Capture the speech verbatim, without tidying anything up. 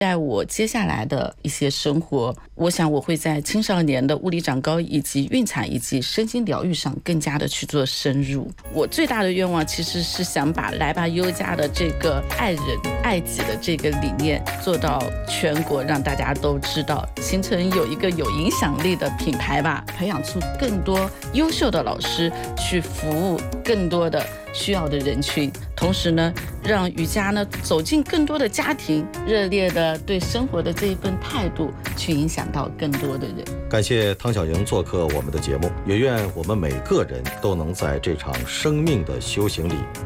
在我接下来的一些生活，我想我会在青少年的物理长高以及孕产以及身心疗愈上更加的去做深入。我最大的愿望其实是想把来吧优家的这个爱人爱己的这个理念做到全国，让大家都知道，形成有一个有影响力的品牌吧，培养出更多优秀的老师去服务更多的需要的人群，同时呢，让瑜伽呢走进更多的家庭，热烈的对生活的这一份态度去影响到更多的人。 感谢汤小莹做客我们的节目，也愿我们每个人都能在这场生命的修行里